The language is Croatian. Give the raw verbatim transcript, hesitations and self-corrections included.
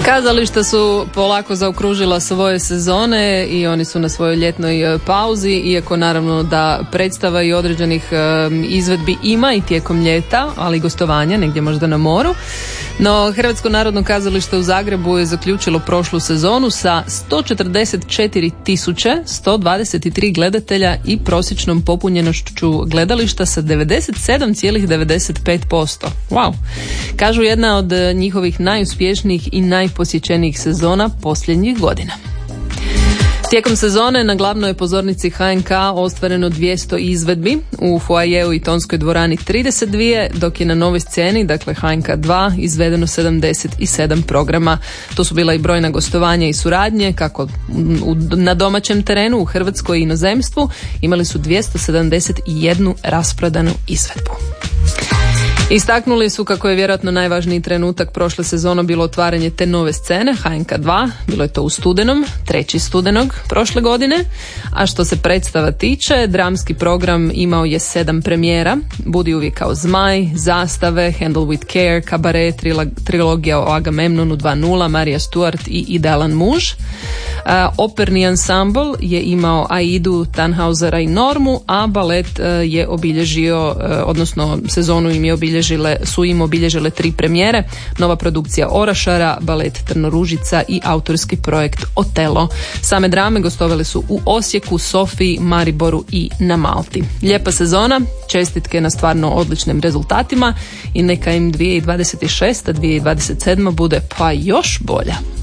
Kazališta su polako zaokružila svoje sezone i oni su na svojoj ljetnoj pauzi, iako naravno da predstava i određenih izvedbi ima i tijekom ljeta, ali i gostovanja negdje možda na moru. No, Hrvatsko narodno kazalište u Zagrebu je zaključilo prošlu sezonu sa sto četrdeset četiri tisuće sto dvadeset tri gledatelja i prosječnom popunjenošću gledališta sa devedeset sedam zarez devedeset pet posto. Wow! Kažu jedna od njihovih najuspješnijih i najposjećenijih sezona posljednjih godina. Tijekom sezone na glavnoj pozornici H N K ostvareno dvjesto izvedbi, u foajeu i tonskoj dvorani trideset dva, dok je na novoj sceni, dakle H N K dva, izvedeno sedamdeset sedam programa. To su bila i brojna gostovanja i suradnje, kako u, na domaćem terenu, u Hrvatskoj i inozemstvu. Imali su dvjesto sedamdeset jedan rasprodanu izvedbu. Istaknuli su kako je vjerojatno najvažniji trenutak prošle sezone bilo otvaranje te nove scene H N K dva, bilo je to u studenom, treći studenog prošle godine, a što se predstava tiče, dramski program imao je sedam premijera, Budi uvijek kao zmaj, Zastave, Handle with Care, Kabaret, trilogija o Agamemnonu dva nula, Marija Stuart i Idealan muž. Uh, operni ansambl je imao Aidu, Tannhausera i Normu, a balet uh, je obilježio, uh, odnosno sezonu im je obilježile, su im obilježile tri premijere, nova produkcija Orašara, balet Trnoružica i autorski projekt Otelo. Same drame gostovale su u Osijeku, Sofiji, Mariboru i na Malti. Lijepa sezona, čestitke na stvarno odličnim rezultatima i neka im dvije tisuće dvadeset šesta. dvije tisuće dvadeset sedma bude pa još bolja.